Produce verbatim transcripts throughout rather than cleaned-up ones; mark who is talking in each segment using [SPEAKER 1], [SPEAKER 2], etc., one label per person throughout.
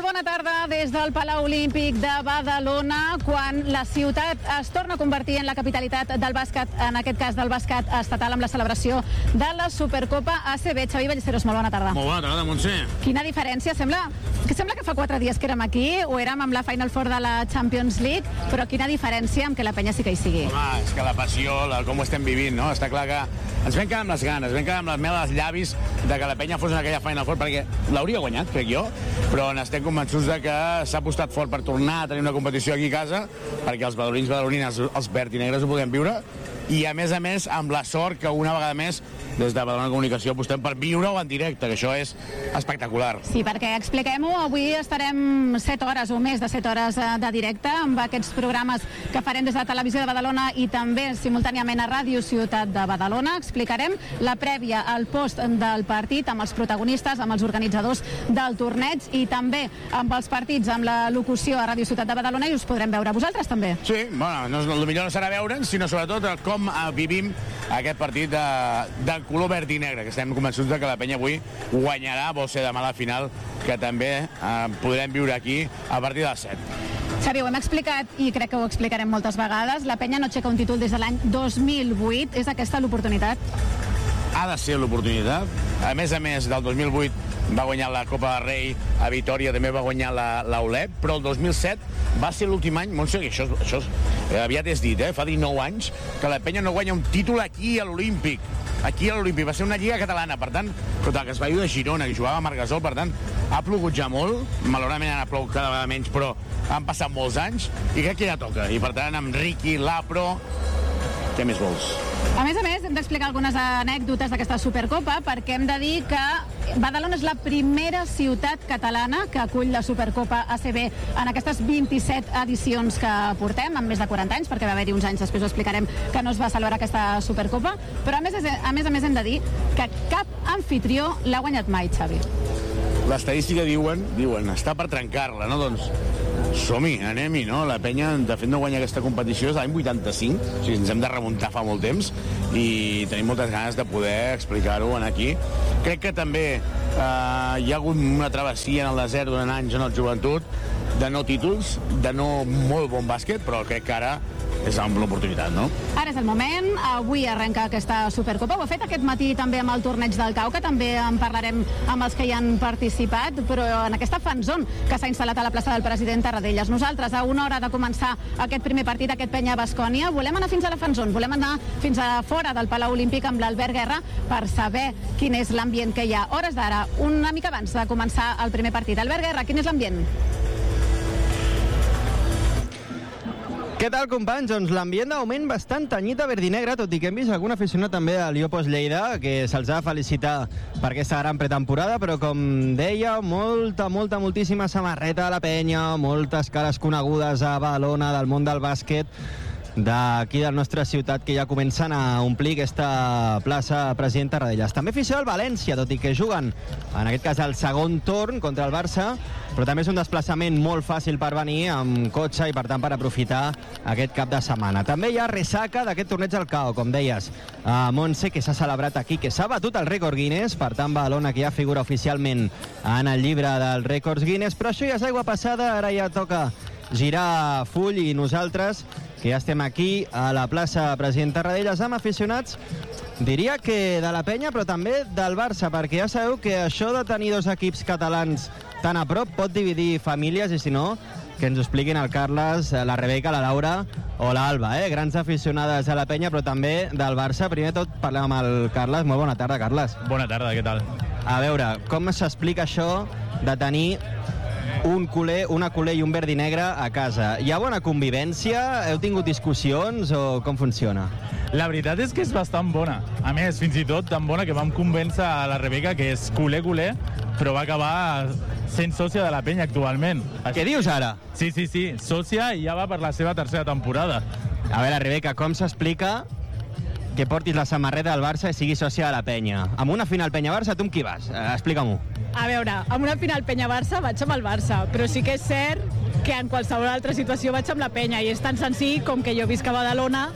[SPEAKER 1] bona tarda des del Palau Olímpic de Badalona, quan la ciutat es torna a convertir en la capitalitat del bàsquet, en aquest cas del bàsquet estatal, amb la celebració de la Supercopa A C B. Xavi Ballesteros, molt bona tarda.
[SPEAKER 2] Molt bona tarda, Montse.
[SPEAKER 1] Quina diferència? Sembla que sembla que fa quatre dies que érem aquí, o érem amb la Final Four de la Champions League, però quina diferència amb que la penya sí que hi sigui.
[SPEAKER 2] Home, és que la passió, la, com ho estem vivint, no? Està clar que ens vam quedar amb les ganes, vam quedar amb les mel als llavis de que la penya fos en aquella Final Four, perquè l'hauria guanyat, crec jo, però n'estem convençuts de que s'ha apostat fort per tornar a tenir una competició aquí a casa, perquè els badalonins, badalonines, els verd i negres ho puguem viure, i a més a més amb la sort que una vegada més des de Badalona Comunicació apostem per viure-ho en directe, que això és espectacular.
[SPEAKER 1] Sí, perquè expliquem-ho, avui estarem set hores o més de set hores de directe amb aquests programes que farem des de Televisió de Badalona i també simultàniament a Ràdio Ciutat de Badalona. Explicarem la prèvia, el post del partit amb els protagonistes, amb els organitzadors del torneig i també amb els partits, amb la locució a Ràdio Ciutat de Badalona, i us podrem veure vosaltres també.
[SPEAKER 2] Sí, bueno, no, el millor no serà veure'ns, sinó sobretot com vivim aquest partit de, de color verd i negre, que estem convençuts de que la penya avui guanyarà, vol ser demà la final, que també eh, podrem viure aquí a partir de les set.
[SPEAKER 1] Xavi, ho hem explicat i crec que ho explicarem moltes vegades. La penya no aixeca un títol des de l'any dos mil vuit. És aquesta l'oportunitat?
[SPEAKER 2] Ha de ser l'oportunitat. A més a més, del dos mil vuit va guanyar la Copa del Rei a Vitòria, també va guanyar la, la U L E P, però el dos mil set va ser l'últim any, Montse, que això, això eh, aviat és dit, eh? Fa dinou anys que la penya no guanya un títol aquí a l'Olímpic. Aquí a l'Olímpic va ser una lliga catalana, per tant, contra el que es va ir de Girona, que jugava a Margasol, per tant, ha plogut ja molt, malauradament ha plogut cada vegada menys, però han passat molts anys, i crec que ja toca, i per tant, amb Riqui, l'Apro, què més vols?
[SPEAKER 1] A més a més, hem d'explicar algunes anècdotes d'aquesta Supercopa, perquè hem de dir que Badalona és la primera ciutat catalana que acull la Supercopa A C B en aquestes vint-i-set edicions que portem, amb més de quaranta anys, perquè va haver-hi uns anys, després ho explicarem, que no es va celebrar aquesta Supercopa, però a més a més, a més hem de dir que cap anfitrió l'ha guanyat mai, Xavi.
[SPEAKER 2] L'estadística diuen, diuen, està per trencar-la, no? Doncs som-hi, anem-hi, no? La penya, de fet, no guanya aquesta competició des de l'any vuitanta-cinc, o sigui, ens hem de remuntar fa molt temps i tenim moltes ganes de poder explicar-ho aquí. Crec que també eh, hi ha hagut una travessia en el desert durant anys en el joventut de no títols, de no molt bon bàsquet, però crec que ara és una oportunitat, no?
[SPEAKER 1] Ara és el moment, avui arrenca aquesta Supercopa, ho ha fet aquest matí també amb el torneig del Cau, que també en parlarem amb els que hi han participat, però en aquesta fanzone que s'ha instal·lat a la plaça del President Tarradellas. Nosaltres, a una hora de començar aquest primer partit, aquest Penya-Bascònia, volem anar fins a la fanzone, volem anar fins a fora del Palau Olímpic amb l'Albert Guerra per saber quin és l'ambient que hi ha. Hores d'ara, una mica abans de començar el primer partit. Albert Guerra, quin és l'ambient?
[SPEAKER 3] Què tal, companys? Doncs l'ambient de moment bastant tenyit a verd i negre, tot i que hem vist algun aficionat també a l'Iopos Lleida, que se'ls ha de felicitar per aquesta gran pretemporada, però com deia, molta, molta, moltíssima samarreta a la penya, moltes cares conegudes a Badalona del món del bàsquet, d'aquí de la nostra ciutat, que ja comencen a omplir aquesta plaça President Tarradellas. També afició al València, tot i que juguen, en aquest cas, el segon torn contra el Barça, però també és un desplaçament molt fàcil per venir amb cotxe i, per tant, per aprofitar aquest cap de setmana. També hi ha ressaca d'aquest torneig del C A O, com deies, a Montse, que s'ha celebrat aquí, que s'ha batut el rècord Guinness, per tant, Badalona, que ja figura oficialment en el llibre dels rècords Guinness, però això ja és aigua passada, ara ja toca girar full, i nosaltres, que ja estem aquí a la plaça President Tarradellas amb aficionats, diria que de la penya, però també del Barça, perquè ja sabeu que això de tenir dos equips catalans tan a prop pot dividir famílies, i si no, que ens ho expliquin el Carles, la Rebeca, la Laura o l'Alba, eh? Grans aficionades a la penya, però també del Barça. Primer de tot, parlem amb el Carles. Molt bona tarda, Carles.
[SPEAKER 4] Bona tarda, què tal?
[SPEAKER 3] A veure, com s'explica això de tenir un culer, una culer i un verd i negre a casa? Hi ha bona convivència? Heu tingut discussions o com funciona?
[SPEAKER 4] La veritat és que és bastant bona. A més, fins i tot tan bona que vam convèncer a la Rebeca, que és culer-culer, però va acabar sent sòcia de la penya actualment.
[SPEAKER 3] Què dius ara?
[SPEAKER 4] Sí, sí, sí, sòcia, i ja va per la seva tercera temporada.
[SPEAKER 3] A veure, Rebeca, com s'explica que portis la samarreta del Barça i siguis sòcia de la penya? Amb una final Penya-Barça, tu amb qui vas? Eh, Explica-m'ho.
[SPEAKER 5] A veure, amb una final Penya-Barça vaig amb el Barça, però sí que és cert que en qualsevol altra situació vaig amb la penya, i és tan senzill com que jo visc a Badalona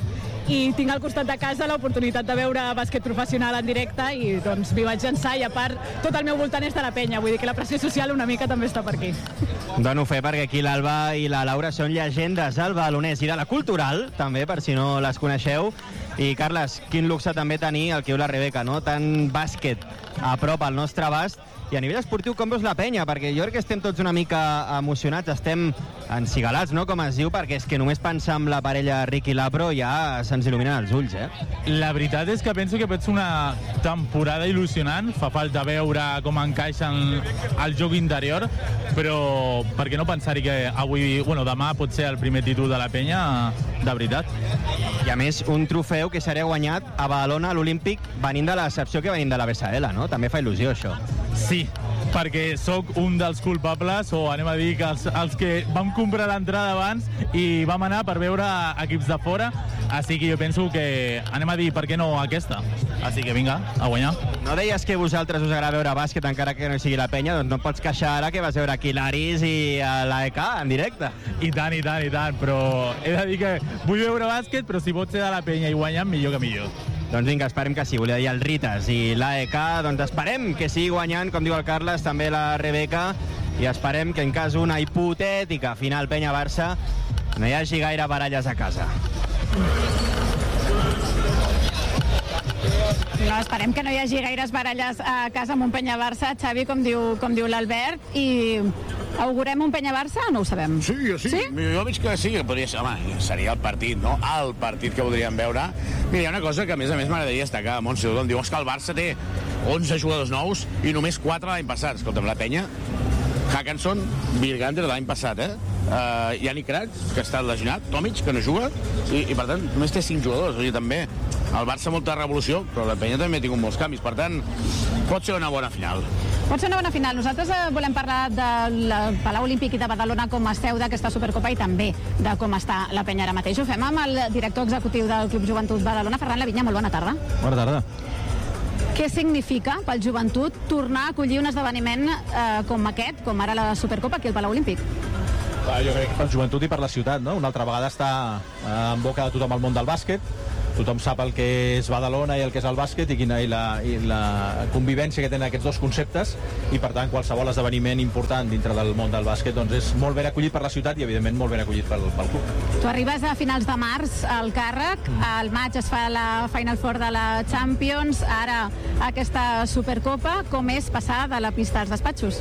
[SPEAKER 5] i tinc al costat de casa l'oportunitat de veure bàsquet professional en directe i doncs m'hi vaig llançar i a part tot el meu voltant és de la penya, vull dir que la pressió social una mica també està per aquí.
[SPEAKER 3] Dono fe perquè aquí l'Alba i la Laura són llegendes del balonès i de la cultural, també, per si no les coneixeu. I, Carles, quin luxe també tenir el que diu la Rebeca, no? Tant bàsquet a prop al nostre abast. I a nivell esportiu, com veus la penya? Perquè jo crec que estem tots una mica emocionats, estem encigalats, no?, com es diu, perquè és que només pensar en la parella Ricky Lapro ja se'ns il·luminen els ulls, eh?
[SPEAKER 4] La veritat és que penso que pot ser una temporada il·lusionant. Fa falta veure com encaixen el joc interior, però per què no pensar-hi que avui, bueno, demà pot ser el primer títol de la penya, de veritat.
[SPEAKER 3] I a més, un trofeu que serà guanyat a Badalona a l'Olímpic venint de la decepció que venim de la B S L, no? També fa il·lusió, això.
[SPEAKER 4] Sí, perquè sóc un dels culpables, o anem a dir que els, els que vam comprar l'entrada abans i vam anar per veure equips de fora, així que jo penso que anem a dir, per què no aquesta? Així que vinga, a guanyar.
[SPEAKER 3] No deies que a vosaltres us agrada veure bàsquet encara que no sigui la penya, doncs no pots queixar ara que vas veure aquí l'Aris i l'A E K en directe.
[SPEAKER 4] I tant, i tant, i tant, però he de dir que vull veure bàsquet, però si pot ser de la penya i guanyar, millor que millor.
[SPEAKER 3] Doncs vinga, esperem que sí. Volia dir el Ritas i l'A E K, doncs esperem que sigui guanyant, com diu el Carles, també la Rebeca, i esperem que en cas una hipotètica final Penya-Barça no hi hagi gaire baralles a casa.
[SPEAKER 1] No, esperem que no hi hagi gaires baralles a casa amb un Penya-Barça, Xavi, com diu, com diu l'Albert, i augurem un Penya-Barça o no ho sabem?
[SPEAKER 2] Sí, jo sí. sí. Jo veig que sí, que podria ser, home, seria el partit, no? El partit que voldríem veure. Mira, hi ha una cosa que a més a més m'agradaria destacar, Montse, on diu que el Barça té onze jugadors nous i només quatre l'any passat. Escolta'm, la penya, Hackinson, Virgander de l'any passat, eh? Uh, Yannick Kratz, que està lesionat, Tomic, que no juga, i, i per tant només té cinc jugadors. O sigui, també el Barça molta revolució, però la penya també ha tingut molts canvis. Per tant, pot ser una bona final.
[SPEAKER 1] Pot ser una bona final. Nosaltres eh, volem parlar del Palau Olímpic i de Badalona com esteu d'aquesta Supercopa i també de com està la penya ara mateix. Ho fem amb el director executiu del Club Joventut Badalona, Ferran Lavinya. Molt bona tarda.
[SPEAKER 6] Bona tarda.
[SPEAKER 1] Què significa pel Joventut tornar a acollir un esdeveniment eh, com aquest, com ara la Supercopa aquí al Palau Olímpic?
[SPEAKER 6] Ah, jo crec que pel Joventut i per la ciutat, no? Una altra vegada està eh, en boca de tothom el món del bàsquet. Tothom sap el que és Badalona i el que és el bàsquet i quina i la, i la convivència que tenen aquests dos conceptes, i per tant qualsevol esdeveniment important dintre del món del bàsquet doncs és molt ben acollit per la ciutat i evidentment molt ben acollit pel, pel club.
[SPEAKER 1] Tu arribes a finals de març al càrrec, al maig es fa la Final Four de la Champions, ara aquesta Supercopa. Com és passar de la pista als despatxos?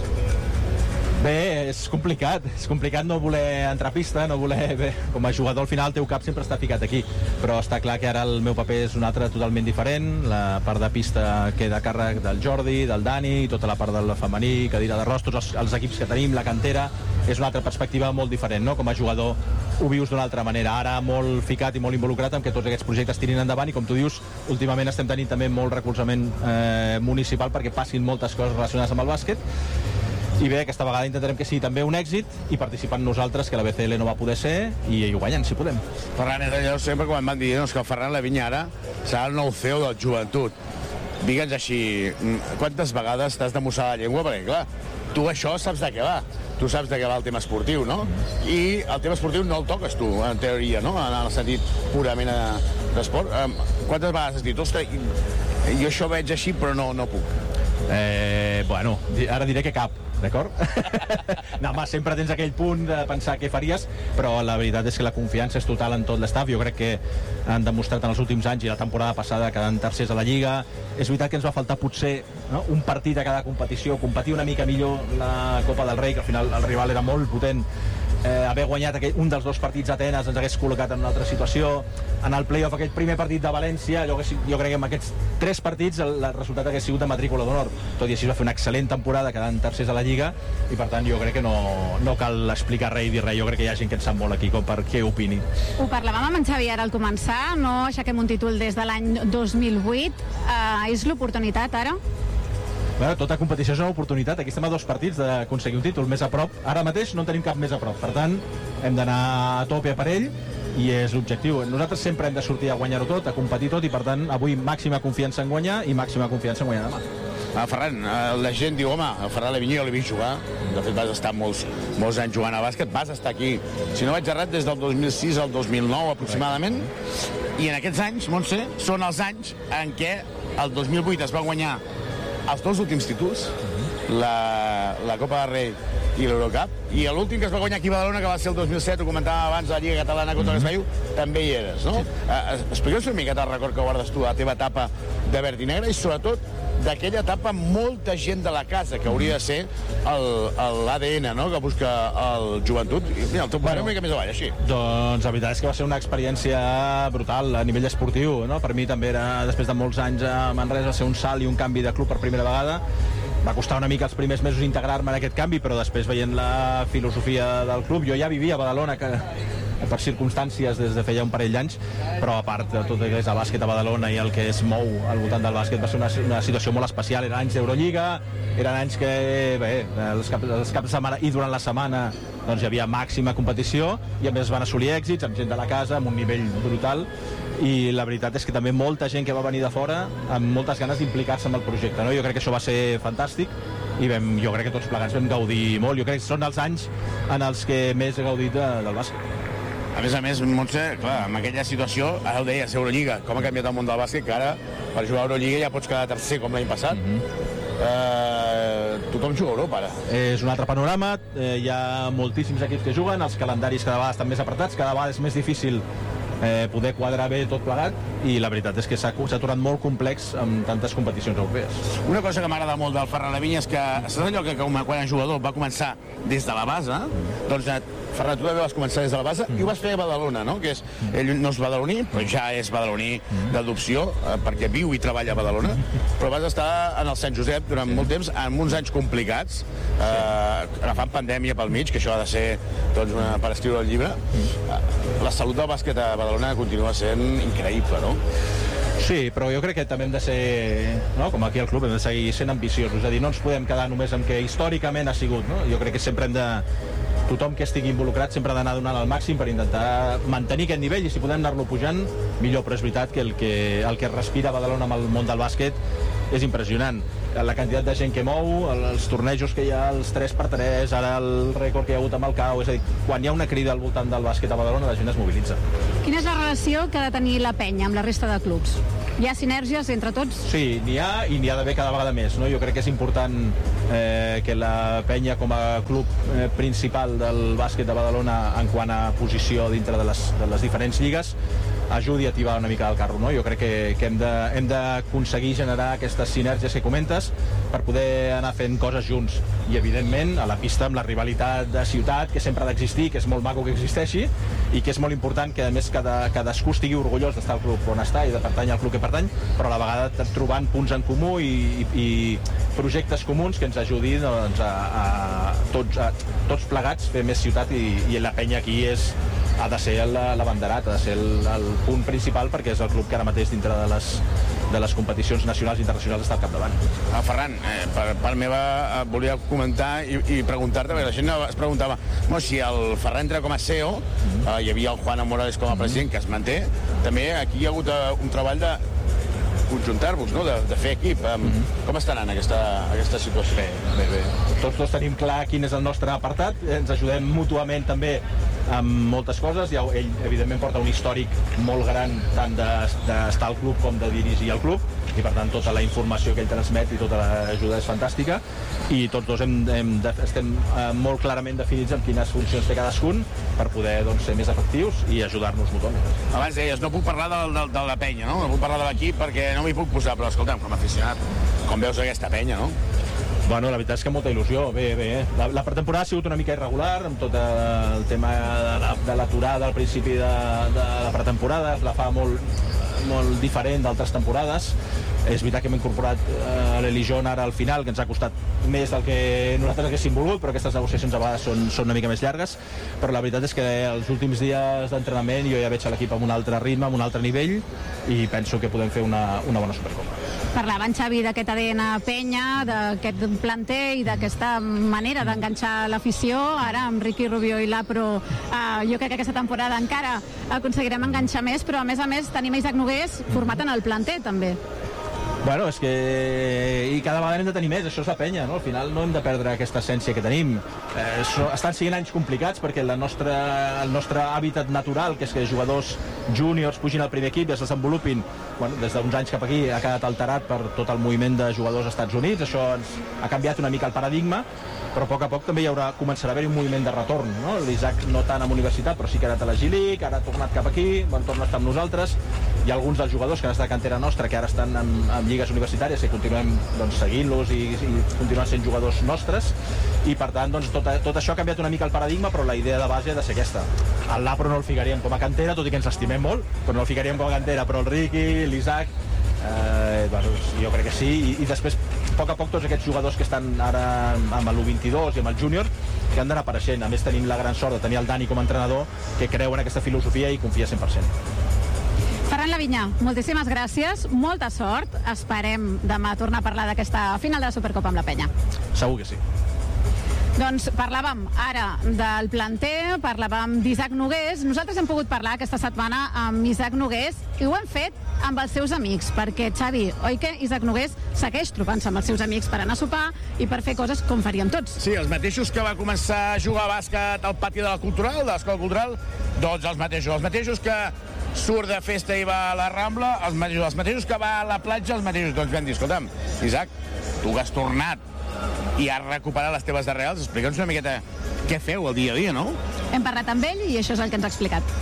[SPEAKER 6] Bé, és complicat, és complicat no voler entrar a pista, no voler... Bé, com a jugador al final el teu cap sempre està ficat aquí, però està clar que ara el meu paper és un altre totalment diferent, la part de pista queda a càrrec del Jordi, del Dani, i tota la part del femení, cadira d'arròs, tots els, els equips que tenim, la cantera, és una altra perspectiva molt diferent, no? Com a jugador ho vius d'una altra manera, ara molt ficat i molt involucrat en que tots aquests projectes tirin endavant, i com tu dius, últimament estem tenint també molt recolzament eh, municipal perquè passin moltes coses relacionades amb el bàsquet. I bé, aquesta vegada intentarem que sigui també un èxit i participant nosaltres, que la B C L no va poder ser, i, i ho guanyem, si podem.
[SPEAKER 2] Ferran, és allò sempre quan em van dir doncs, que el Ferran Lavinya ara serà el nou C E O del Joventut. Digue'ns així, quantes vegades t'has de mossar la llengua? Perquè, clar, tu això saps de què va. Tu saps de què va el tema esportiu, no? I el tema esportiu no el toques tu, en teoria, no? En el sentit purament d'esport. Quantes vegades has dit, ostres, jo això veig així, però no, no puc?
[SPEAKER 6] Eh, bueno, ara diré que cap, d'acord? No, home, sempre tens aquell punt de pensar què faries, però la veritat és que la confiança és total en tot l'estaf. Jo crec que han demostrat en els últims anys i la temporada passada quedant tercers a la Lliga. És veritat que ens va faltar potser, no?, un partit a cada competició, competir una mica millor la Copa del Rei, que al final el rival era molt potent. Eh, haver guanyat aquell, un dels dos partits a Atenes ens hagués col·locat en una altra situació. En el play-off, aquell primer partit de València, jo, jo crec que amb aquests tres partits el, el resultat hagués sigut de matrícula d'honor. Tot i així va fer una excel·lent temporada quedant tercers a la Lliga, i per tant jo crec que no, no cal explicar res i dir res. Jo crec que hi ha gent que en sap molt aquí com per què opini.
[SPEAKER 1] Ho parlàvem amb en Xavi ara al començar, no aixequem un títol des de l'any dos mil vuit. Uh, és l'oportunitat ara?
[SPEAKER 6] Bueno, tota competició és una oportunitat. Aquí estem a dos partits d'aconseguir un títol més a prop. Ara mateix no en tenim cap més a prop. Per tant, hem d'anar a tope per ell i és l'objectiu. Nosaltres sempre hem de sortir a guanyar-ho tot, a competir tot, i per tant, avui màxima confiança en guanyar i màxima confiança en guanyar demà.
[SPEAKER 2] El Ferran, la gent diu, home, el Ferran Lavinyo jo l'he vist jugar, de fet vas estar molts, molts anys jugant a bàsquet, vas estar aquí, si no vaig errat, des del dos mil sis al dos mil nou aproximadament, i en aquests anys, Montse, són els anys en què el dos mil vuit es va guanyar els dos últims títols, la, la Copa del Rei i l'Eurocup, i l'últim que es va guanyar aquí a Badalona, que va ser el dos mil set, ho comentàvem abans, la Lliga Catalana contra l'Esvaiu, també hi eres, no? Uh, Explica'ns una miqueta el record que guardes tu de la teva etapa de verd i negre, i sobretot d'aquella etapa molta gent de la casa, que hauria de ser l'A D N, no?, que busca el joventut. I mira, el teu pare una mica més avall, així.
[SPEAKER 6] Doncs la veritat és que va ser una experiència brutal a nivell esportiu, no? Per mi també era, després de molts anys a Manresa, va ser un salt i un canvi de club per primera vegada. Va costar una mica els primers mesos integrar-me en aquest canvi, però després veient la filosofia del club, jo ja vivia a Badalona, que per circumstàncies des de feia un parell d'anys, però a part de tot el que és el bàsquet a Badalona i el que es mou al voltant del bàsquet, va ser una, una situació molt especial. Eren anys d'Eurolliga, eren anys que, bé, els caps, els caps de setmana i durant la setmana doncs hi havia màxima competició, i a més van assolir èxits amb gent de la casa, amb un nivell brutal, i la veritat és que també molta gent que va venir de fora amb moltes ganes d'implicar-se amb el projecte, no? Jo crec que això va ser fantàstic, i vam, jo crec que tots plegats vam gaudir molt. Jo crec que són els anys en els que més he gaudit de, del bàsquet.
[SPEAKER 2] A més a més, Montse, clar, en aquella situació, ara ho deies, Eurolliga, com ha canviat el món del bàsquet, que ara per jugar a Eurolliga ja pots quedar tercer com l'any passat. Mm-hmm. Uh, tothom juga a Europa, ara.
[SPEAKER 6] És un altre panorama, eh, hi ha moltíssims equips que juguen, els calendaris cada vegada estan més apretats, cada vegada és més difícil eh, poder quadrar bé tot plegat, i la veritat és que s'ha tornat molt complex amb tantes competicions europees.
[SPEAKER 2] Una cosa que m'agrada molt del Ferran Lavinyo és que, saps allò que quan el jugador va començar des de la base, doncs Ferran, tu també vas començar des de la base, mm. i ho vas fer a Badalona, no? Que és, ell no és badaloní, però ja és badaloní d'adopció, eh, perquè viu i treballa a Badalona, però vas estar en el Sant Josep durant sí. molt temps, en uns anys complicats, eh, agafant pandèmia pel mig, que això ha de ser doncs, una, per escriure el llibre. Mm. La salut del bàsquet a Badalona continua sent increïble, no?
[SPEAKER 6] Sí, però jo crec que també hem de ser, no? Com aquí al club, hem de seguir sent ambiciosos, és a dir, no ens podem quedar només amb que històricament ha sigut, no? Jo crec que sempre hem de... Tothom que estigui involucrat sempre ha d'anar donant el màxim per intentar mantenir aquest nivell, i si podem anar-lo pujant, millor, però és veritat que el que, el que respira a Badalona amb el món del bàsquet és impressionant. La quantitat de gent que mou, els tornejos que hi ha, els tres per tres, ara el rècord que hi ha hagut amb el C A O, és a dir, quan hi ha una crida al voltant del bàsquet a Badalona, la gent es mobilitza.
[SPEAKER 1] Quina és la relació que ha de tenir la penya amb la resta de clubs? Hi ha sinergies entre tots?
[SPEAKER 6] Sí, n'hi ha, i n'hi ha d'haver cada vegada més, no? Jo crec que és important eh, que la penya com a club eh, principal del bàsquet de Badalona en quant a posició dintre de les, de les diferents lligues ajudi a tibar una mica el carro, no? Jo crec que, que hem de, hem d'aconseguir generar aquestes sinergies que comentes per poder anar fent coses junts, i evidentment a la pista amb la rivalitat de ciutat que sempre ha d'existir, que és molt maco que existeixi, i que és molt important que a més cada, cadascú estigui orgullós d'estar al club on està i de pertany al club que pertany, però a la vegada trobant punts en comú i, i, i projectes comuns que ens ajudin doncs, a, a, tots, a tots plegats fer més ciutat, i, i la penya aquí és ha de ser l'abanderat, ha de ser el, el punt principal, perquè és el club que ara mateix dintre de les, de les competicions nacionals i internacionals està al capdavant.
[SPEAKER 2] Ah, Ferran, eh, per part meva eh, volia comentar i, i preguntar-te, perquè la gent es preguntava no, si el Ferran entra com a C E O, eh, hi havia el Juan Morales com a president, que es manté, també aquí hi ha hagut eh, un treball de conjuntar-vos, no? de, de fer equip. Um, mm-hmm. Com està anant aquesta, aquesta situació?
[SPEAKER 6] Bé, bé, bé. Tots dos tenim clar quin és el nostre apartat, ens ajudem mútuament també amb moltes coses. Ja, ell, evidentment, porta un històric molt gran tant d'estar de, al club com de dirigir el club, i per tant tota la informació que ell transmet i tota l'ajuda és fantàstica, i tots dos hem, hem de, estem eh, molt clarament definits en quines funcions té cadascun per poder doncs, ser més efectius i ajudar-nos mútuament.
[SPEAKER 2] Abans deies, no puc parlar de, de, de la penya, no? No puc parlar de l'equip perquè no m'hi puc posar, però escolta'm, com a aficionat, com veus aquesta penya, no?
[SPEAKER 6] Bueno, la veritat és que molta il·lusió, bé, bé. La, la pretemporada ha sigut una mica irregular, amb tot el tema de l'aturada la, al principi de, de la pretemporada, la fa molt, molt diferent d'altres temporades. És veritat que hem incorporat eh, l'Elijon ara al final, que ens ha costat més del que nosaltres haguéssim volgut, però aquestes negociacions a vegades són, són una mica més llargues. Però la veritat és que els últims dies d'entrenament jo ja veig a l'equip amb un altre ritme, amb un altre nivell, i penso que podem fer una, una bona Supercopa.
[SPEAKER 1] Parlava en Xavi d'aquest A D N penya, d'aquest planter i d'aquesta manera d'enganxar l'afició. Ara amb Ricky Rubio i l'Apro eh, jo crec que aquesta temporada encara aconseguirem enganxar més, però a més a més tenim Isaac Nogués format en el planter també.
[SPEAKER 6] Bueno, és que... I cada vegada hem de tenir més, això és la penya, no? Al final no hem de perdre aquesta essència que tenim. Eh, so, estan sent anys complicats perquè la nostra, el nostre hàbitat natural, que és que jugadors júniors pugin al primer equip i es desenvolupin, bueno, des d'uns anys cap aquí ha quedat alterat per tot el moviment de jugadors als Estats Units. Això ens ha canviat una mica el paradigma, però a poc a poc també hi haurà, començarà a haver un moviment de retorn, no? L'Isaac no tant amb universitat, però sí que ha anat a la G-League, ara ha tornat cap aquí, bon, torna a estar amb nosaltres. Hi ha alguns dels jugadors que han estat a cantera nostra que ara estan en, en lligues universitàries i continuem doncs, seguint-los i, i continuen sent jugadors nostres, i per tant doncs, tot, tot això ha canviat una mica el paradigma, però la idea de base ha de ser aquesta. El Lapro no el ficaríem com a cantera, tot i que ens estimem molt, però no el ficaríem com a cantera, però el Ricky, l'Isaac, eh, bueno, jo crec que sí, i, i després a poc a poc tots aquests jugadors que estan ara amb l'U vint-i-dos i amb el júnior que han d'anar apareixent. A més tenim la gran sort de tenir el Dani com a entrenador que creu en aquesta filosofia i confia cent per cent.
[SPEAKER 1] Ferran Lavinyà, moltíssimes gràcies, molta sort. Esperem demà tornar a parlar d'aquesta final de la Supercopa amb la penya.
[SPEAKER 6] Segur que sí.
[SPEAKER 1] Doncs parlàvem ara del planter, parlàvem d'Isaac Nogués. Nosaltres hem pogut parlar aquesta setmana amb Isaac Nogués i ho hem fet amb els seus amics, perquè, Xavi, oi que Isaac Nogués segueix trobant-se amb els seus amics per anar a sopar i per fer coses com faríem tots?
[SPEAKER 2] Sí, els mateixos que va començar a jugar a bàsquet al pati de la Cultural, de l'Escola Cultural, doncs els mateixos. Els mateixos que surt de festa i va a la Rambla, els mateixos, els mateixos que va a la platja, els mateixos. Doncs vam dir, escolta'm, Isaac, tu que has tornat i has recuperat les teves arrels, explica'ns una miqueta què feu el dia a dia, no?
[SPEAKER 1] Hem parlat amb ell i això és el que ens ha explicat.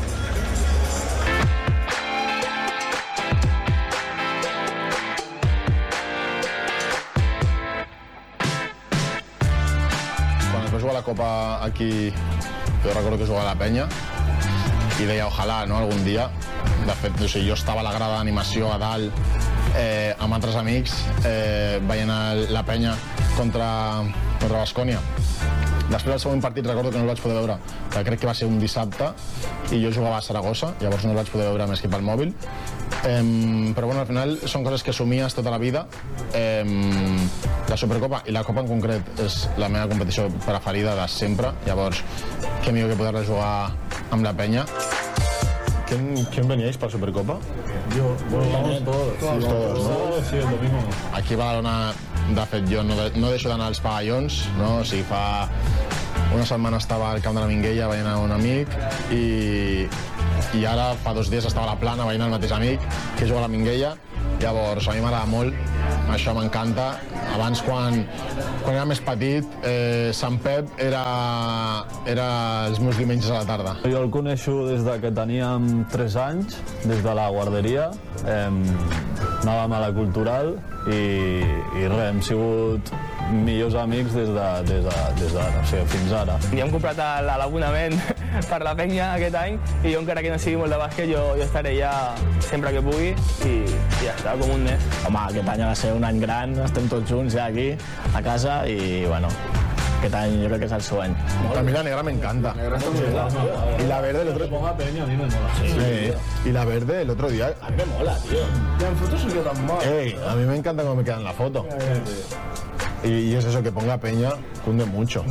[SPEAKER 7] Quan es va jugar la Copa aquí, jo recordo que jugava a la penya i deia, ojalà, no?, algun dia. De fet, no sé, jo estava a la grada d'animació a dalt eh, amb altres amics eh, veient el, la penya contra, contra Baskonia. Després del següent partit recordo que no el vaig poder veure, que crec que va ser un dissabte i jo jugava a Saragossa, llavors no el vaig poder veure més que pel mòbil. Eh, però bueno, al final són coses que somies tota la vida. Eh, la Supercopa i la Copa en concret és la meva competició preferida de sempre, llavors què millor que poder-la jugar amb la penya. ¿Quién, ¿Quién veníais para Supercopa?
[SPEAKER 8] Yo, bueno, vamos todos.
[SPEAKER 7] Todos, todos, ¿no?
[SPEAKER 8] Sí, el domingo.
[SPEAKER 7] Aquí a Badalona, de fet, jo no, de, no deixo d'anar als pavellons, no? O sigui, fa una setmana estava al camp de la Minguella veient a un amic i, i ara fa dos dies estava a la Plana veient el mateix amic que juga a la Minguella. Llavors, a mi m'agrada molt, això m'encanta. Abans, quan, quan era més petit, eh, Sant Pep era, era els meus diumenges a la tarda.
[SPEAKER 8] Jo el coneixo des de que teníem tres anys, des de la guarderia. Eh, anàvem a la Cultural i, i res, hem sigut millors amics des de, des de, des de no sé, fins ara.
[SPEAKER 9] Ja hem comprat l'abonament per la penya aquest any i jo, encara que no sigui molt de bàsquet, jo, jo estaré ja sempre que pugui i, i ja està, com un mes.
[SPEAKER 10] Home, aquest any va ser un any gran, estem tots junts ja aquí, a casa, i bueno, aquest any yo creo que es el sueño.
[SPEAKER 7] A mí la negra me encanta. La negra está muy buena. Y la verde el otro...
[SPEAKER 8] Ponga peña, a mí me mola. Sí,
[SPEAKER 7] sí. Y la verde el otro día...
[SPEAKER 10] A mí me mola, tío.
[SPEAKER 7] Ya en fotos soy yo tan mal. Ey, a mí me encanta cómo me queda en la foto. Y, y es eso, que ponga peña, cunde mucho.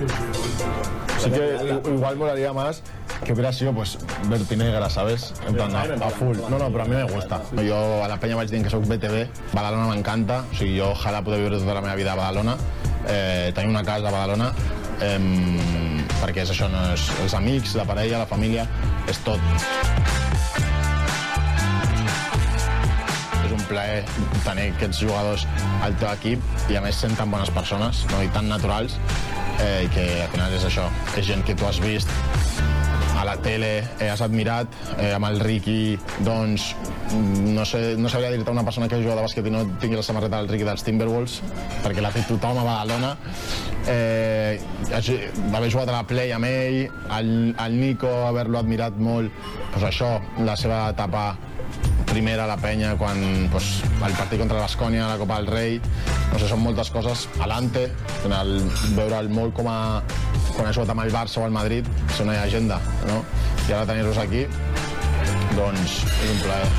[SPEAKER 7] Sí que igual molaría más que hubiera sido pues vertinegra, ¿sabes? En plan, a, a full. No, no, pero a mí me gusta. Jo a la penya vaig dir que soc B T V, Badalona m'encanta, o sigui, jo ojalà poder viure tota la meva vida a Badalona, eh, tenir una casa a Badalona, eh, perquè és això, no és els amics, la parella, la família, és tot. És un plaer tenir aquests jugadors al teu equip i a més sent tan bones persones, no? I tan naturals, eh, i que al final és això, és gent que tu has vist a la tele, eh, has admirat, eh, amb el Ricky, doncs, no sé, no sabria dir-te una persona que juga de bàsquet i no tingui la samarreta del Ricky dels Timberwolves, perquè l'ha fet tothom a Badalona. Eh, haver jugat a la Play amb ell, el, el Nico, haver-lo admirat molt, doncs això, la seva etapa primera a la penya, quan pues, el partit contra la Baskonia, la Copa del Rei, no sé, són moltes coses. Alante, veure'l molt com a quan ha jugat amb el Barça o el Madrid, és una llegenda, no? I ara tenir-los aquí, doncs és un plaer.